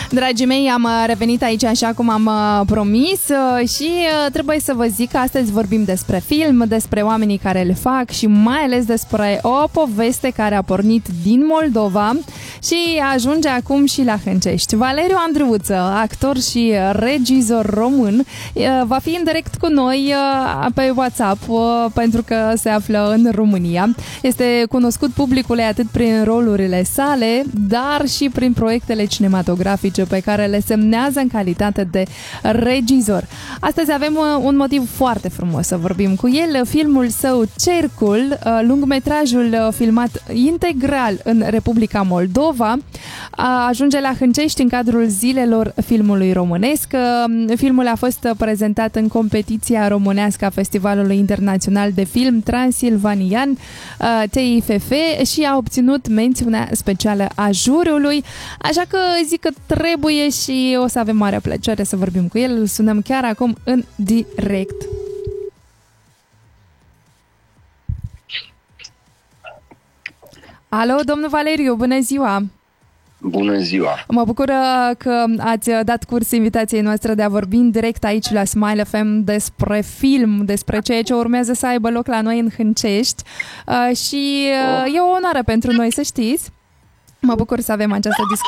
Dragii mei, am revenit aici așa cum am promis și trebuie să vă zic că astăzi vorbim despre film, despre oamenii care le fac și mai ales despre o poveste care a pornit din Moldova și ajunge acum și la Hâncești. Valeriu Andreuță, actor și regizor român, va fi în direct cu noi pe WhatsApp pentru că se află în România. Este cunoscut publicului atât prin rolurile sale, dar și prin proiectele cinematografice pe care le semnează în calitate de regizor. Astăzi avem un motiv foarte frumos să vorbim cu el. Filmul său Cercul, lungmetrajul filmat integral în Republica Moldova, ajunge la Hâncești în cadrul Zilelor Filmului Românesc. Filmul a fost prezentat în competiția românească a Festivalului Internațional de Film Transilvanian TIFF și a obținut mențiunea specială a juriului, așa că zic că trebuie și o să avem mare plăcere să vorbim cu el. Îl sunăm chiar acum în direct. Alo, domnul Valeriu, bună ziua! Bună ziua! Mă bucur că ați dat curs invitației noastre de a vorbi în direct aici la Smile FM despre film, despre ceea ce urmează să aibă loc la noi în Hâncești și e o onoare pentru noi, să știți. Mă bucur să avem această discuție.